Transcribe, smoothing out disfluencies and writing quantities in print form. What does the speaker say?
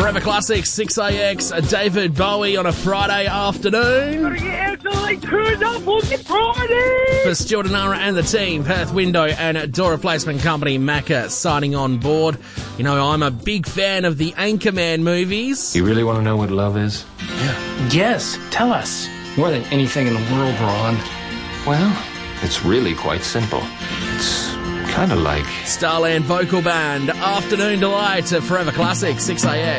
Forever Classics, 6AX, David Bowie on a Friday afternoon. Gotta get absolutely turned up on the Friday! For Stuart and Nara and the team, Perth Window and Door Replacement Company, Macca, signing on board. You know, I'm a big fan of the Anchorman movies. You really want to know what love is? Yeah. Yes, tell us. More than anything in the world, Ron. Well, it's really quite simple. It's kind of like... Starland Vocal Band, Afternoon Delight, Forever Classics, 6AX.